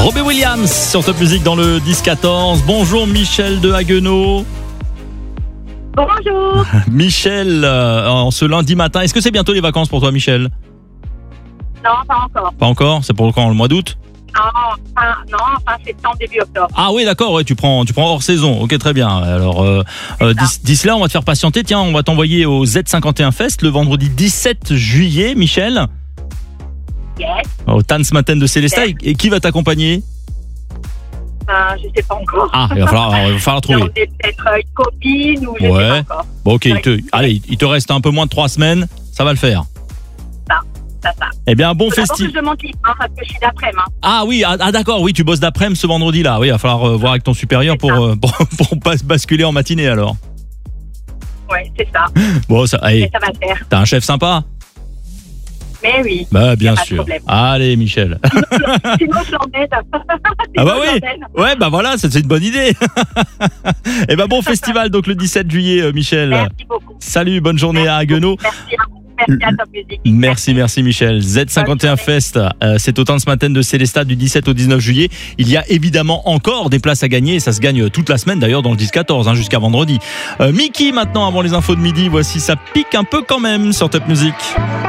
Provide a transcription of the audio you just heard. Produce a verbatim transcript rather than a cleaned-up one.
Robbie Williams sur Top Music dans le dix quatorze. Bonjour Michel de Haguenau. Bonjour. Michel, euh, en ce lundi matin, est-ce que c'est bientôt les vacances pour toi Michel? Non, pas encore. Pas encore? C'est pour quand, le mois d'août? Non, fin, non, fin septembre, début octobre. Ah oui, d'accord, ouais, tu prends, tu prends hors saison. Ok, très bien. Alors, euh, euh, d'ici, d'ici là, on va te faire patienter. Tiens, on va t'envoyer au Z cinquante et un Fest le vendredi dix-sept juillet, Michel. Yes. Au Tanzmatten de Célestat. Yes. Et qui va t'accompagner? Ben, je sais pas encore. Ah, il va falloir, il va falloir trouver. Non, c'est peut-être une copine ou je Ouais. sais pas encore. Bon, ok, il te, allez, il te reste un peu moins de trois semaines. Ça va le faire. Ça, ça, ça. Eh bien, bon Faut d'abord festival. que je monte hein, parce que je suis d'après-midi. Hein. Ah oui, ah, ah, d'accord, oui, tu bosses d'après-midi ce vendredi-là. Oui, il va falloir euh, voir avec ton supérieur pour, euh, pour, pour pas se basculer en matinée alors. Ouais, c'est ça. Bon, ça, allez, Mais ça va le faire. t'as un chef sympa? Mais oui. Bah, bien y a pas de sûr. problème. Allez, Michel. Sinon, je l'emmène. Ah bah oui. Ouais, bah voilà, c'est c'est une bonne idée. Eh ben bon festival donc le dix-sept juillet, euh, Michel. Merci beaucoup. Salut, bonne journée Merci à Haguenau. Merci à vous. Merci à Top Music. Merci, merci Michel. Z cinquante et un Fest, euh, c'est au Tanzmatten de Célestat du dix-sept au dix-neuf juillet. Il y a évidemment encore des places à gagner et ça se gagne toute la semaine d'ailleurs dans le dix quatorze hein, jusqu'à vendredi. Euh, Mickey maintenant avant les infos de midi, voici ça pique un peu quand même sur Top Music.